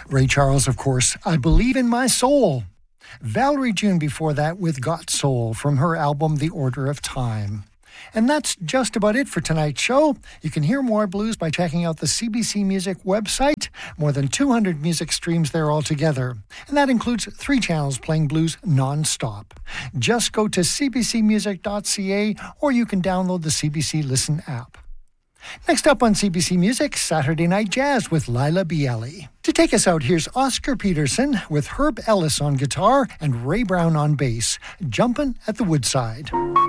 Ray Charles, of course, I Believe in My Soul. Valerie June before that with Got Soul from her album The Order of Time. And that's just about it for tonight's show. You can hear more blues by checking out the CBC Music website. More than 200 music streams there altogether. And that includes 3 channels playing blues non-stop. Just go to cbcmusic.ca or you can download the CBC Listen app. Next up on CBC Music, Saturday Night Jazz with Lila Bialy. To take us out, here's Oscar Peterson with Herb Ellis on guitar and Ray Brown on bass, Jumpin' at the Woodside.